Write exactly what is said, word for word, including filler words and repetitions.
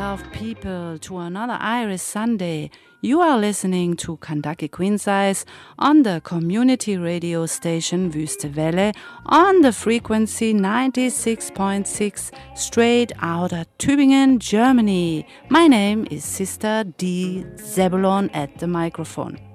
love people, to another Irish Sunday. You are listening to Kandaki Queensize on the community radio station Wüste Welle on the frequency ninety-six point six straight out of Tübingen, Germany. My name is Sister D. Zebulon at the microphone.